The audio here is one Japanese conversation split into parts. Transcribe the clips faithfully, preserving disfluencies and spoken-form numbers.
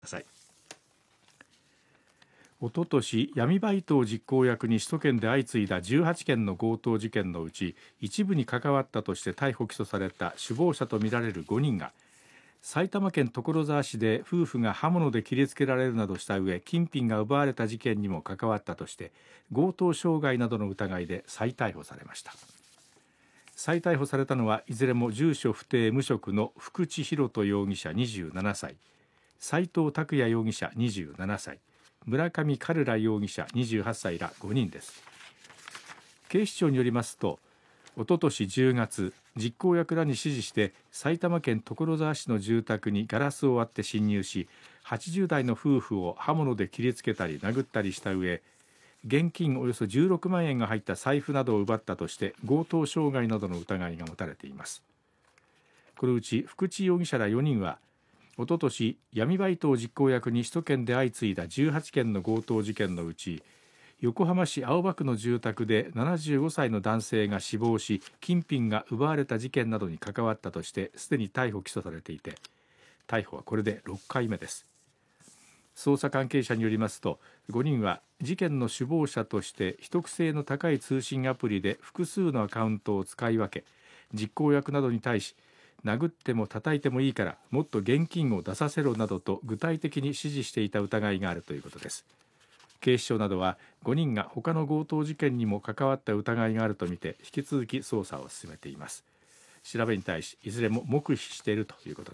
ください。おととし闇バイトを実行役に首都圏で相次いだじゅうはちけんの強盗事件のうち一部に関わったとして逮捕・起訴された首謀者とみられるごにんが埼玉県所沢市で夫婦が刃物で切りつけられるなどした上金品が奪われた事件にも関わったとして強盗傷害などの疑いで再逮捕されました。再逮捕されたのはいずれも住所不定無職の福地博人容疑者にじゅうななさい、斉藤拓也容疑者にじゅうななさい、村上カルラ容疑者にじゅうはっさいらごにんです。警視庁によりますと、おととしじゅうがつ、実行役らに指示して埼玉県所沢市の住宅にガラスを割って侵入し、はちじゅうだいの夫婦を刃物で切りつけたり殴ったりした上、現金およそじゅうろくまんえんが入った財布などを奪ったとして強盗傷害などの疑いが持たれています。このうち福地容疑者らよにんはおととし闇バイトを実行役に首都圏で相次いだじゅうはちけんの強盗事件のうち横浜市青葉区の住宅でななじゅうごさいの男性が死亡し金品が奪われた事件などに関わったとしてすでに逮捕・起訴されていて、逮捕はこれでろっかいめです。捜査関係者によりますと、ごにんは事件の首謀者として秘匿性の高い通信アプリで複数のアカウントを使い分け、実行役などに対し殴っても叩いてもいいからもっと現金を出させろなどと具体的に指示していた疑いがあるということです。警視庁などはごにんが他の強盗事件にも関わった疑いがあるとみて引き続き捜査を進めています。調べに対しいずれも黙秘しているということです。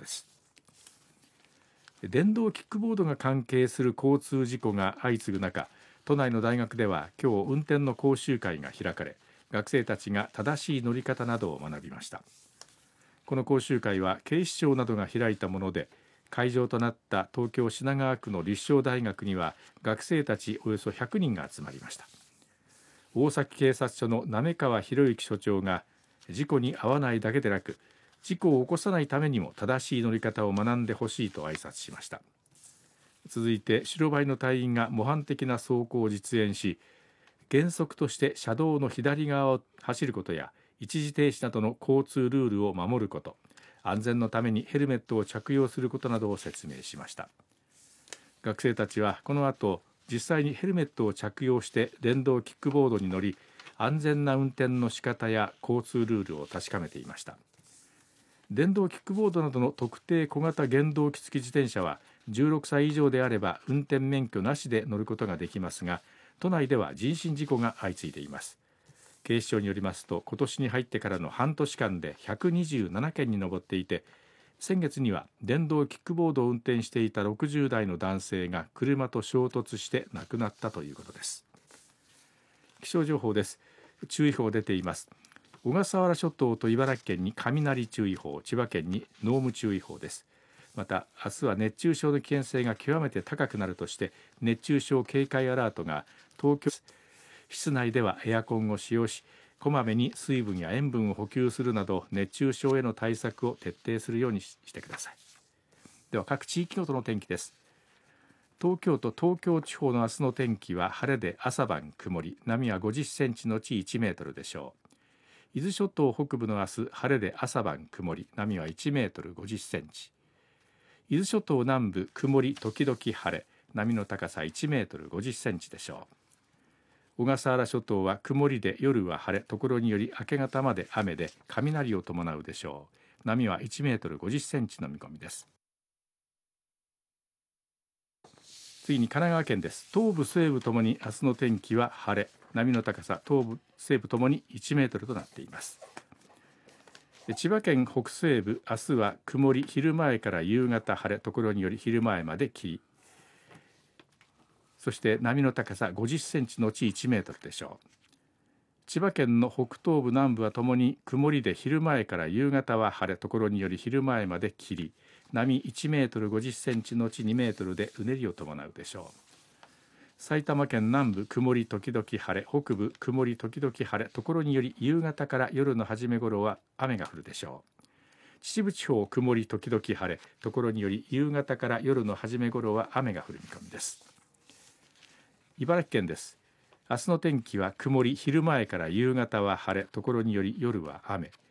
電動キックボードが関係する交通事故が相次ぐ中、都内の大学では今日運転の講習会が開かれ、学生たちが正しい乗り方などを学びました。この講習会は警視庁などが開いたもので、会場となった東京品川区の立正大学には学生たちおよそひゃくにんが集まりました。大崎警察署の滑川博之署長が、事故に遭わないだけでなく事故を起こさないためにも正しい乗り方を学んでほしいと挨拶しました。続いて白バイの隊員が模範的な走行を実演し、原則として車道の左側を走ることや一時停止などの交通ルールを守ること、安全のためにヘルメットを着用することなどを説明しました。学生たちはこの後実際にヘルメットを着用して電動キックボードに乗り、安全な運転の仕方や交通ルールを確かめていました。電動キックボードなどの特定小型原動機付き自転車はじゅうろくさい以上であれば運転免許なしで乗ることができますが、都内では人身事故が相次いでいます。警視庁によりますと、今年に入ってからの半年間でひゃくにじゅうななけんに上っていて、先月には電動キックボードを運転していたろくじゅうだいの男性が車と衝突して亡くなったということです。気象情報です。注意報出ています。小笠原諸島と茨城県に雷注意報、千葉県に濃霧注意報です。また明日は熱中症の危険性が極めて高くなるとして熱中症警戒アラートが東京、室内ではエアコンを使用し、こまめに水分や塩分を補給するなど熱中症への対策を徹底するようにしてください。では各地域ごとの天気です。東京都東京地方の明日の天気は晴れで朝晩曇り、波はごじゅっセンチのちいちメートルでしょう。伊豆諸島北部の明日晴れで朝晩曇り、波はいちメートルごじゅっセンチ。伊豆諸島南部曇り時々晴れ、波の高さいちメートルごじゅっセンチでしょう。小笠原諸島は曇りで夜は晴れ、ところにより明け方まで雨で雷を伴うでしょう。波はいちメートルごじゅっセンチの見込みです。次に神奈川県です。東部西部ともに明日の天気は晴れ、波の高さ東部西部ともにいちメートルとなっています。千葉県北西部明日は曇り、昼前から夕方晴れ、ところにより昼前まで霧、そして波の高さごじゅっセンチのちいちメートルでしょう。千葉県の北東部南部はともに曇りで昼前から夕方は晴れ、ところにより昼前まで霧、波いちメートルごじゅっセンチのちにメートルでうねりを伴うでしょう。埼玉県南部曇り時々晴れ、北部曇り時々晴れ、ところにより夕方から夜の初め頃は雨が降るでしょう。秩父地方曇り時々晴れ、ところにより夕方から夜の初め頃は雨が降る見込みです。茨城県です。明日の天気は曇り、昼前から夕方は晴れ、ところにより夜は雨、